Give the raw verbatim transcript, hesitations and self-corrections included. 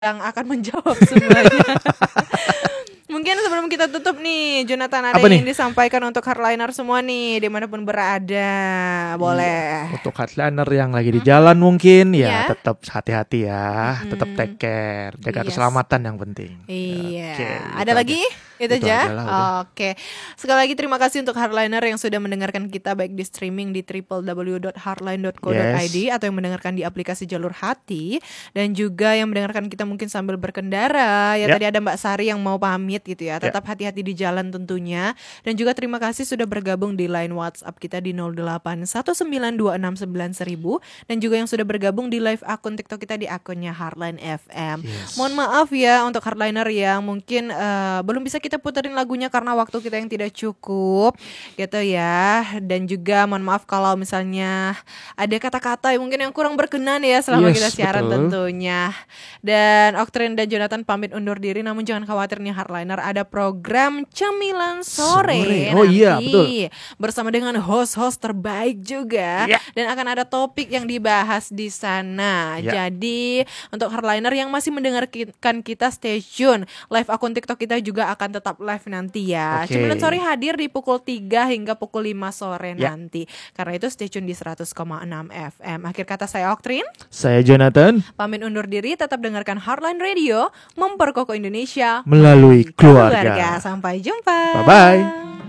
yang akan menjawab semuanya. Mungkin sebelum kita tutup nih, Jonathan, ada Apa yang nih? disampaikan untuk hardliner semua nih, dimanapun berada, boleh. Iya, untuk hardliner yang lagi di jalan mungkin ya Iya. tetap hati-hati ya, Mm-mm. tetap take care, jaga Yes. keselamatan yang penting. Iya. Oke, Ada itu lagi? aja. Itu Itu aja. aja lah, udah. Oke. Sekali lagi terima kasih untuk hardliner yang sudah mendengarkan kita baik di streaming di w w w dot hardline dot co dot i d Yes. atau yang mendengarkan di aplikasi Jalur Hati, dan juga yang mendengarkan kita mungkin sambil berkendara. Ya, Ya. tadi ada Mbak Sari yang mau pamit gitu ya. Ya. Tetap hati-hati di jalan tentunya. Dan juga terima kasih sudah bergabung di line WhatsApp kita di nol delapan satu sembilan dua enam sembilan seribu, dan juga yang sudah bergabung di live akun TikTok kita di akunnya Hardline F M. Yes. Mohon maaf ya untuk hardliner yang mungkin uh, belum bisa kita puterin lagunya karena waktu kita yang tidak cukup gitu ya. Dan juga mohon maaf kalau misalnya ada kata-kata yang mungkin yang kurang berkenan ya selama Yes, kita siaran betul. tentunya. Dan Oktrin dan Jonathan pamit undur diri, namun jangan khawatir nih hardliner, ada program Cemilan Sore, Sore. Oh nanti iya, betul. bersama dengan host-host terbaik juga. Ya. Dan akan ada topik yang dibahas di sana. Ya. Jadi untuk hardliner yang masih mendengarkan kita, stay tune. Live akun TikTok kita juga akan tetap live nanti ya. Oke. Cemilan Sore hadir di pukul tiga hingga pukul lima sore Ya. nanti. Karena itu stay tune di seratus koma enam F M. Akhir kata saya Oktrin, Saya Jonathan, pamit undur diri. Tetap dengarkan Hardline Radio, memperkokoh Indonesia melalui keluarga. keluarga. Sampai jumpa. Bye-bye.